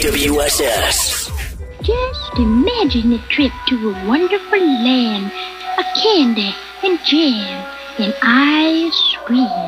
WSS. Just imagine a trip to a wonderful land of candy and jam and ice cream.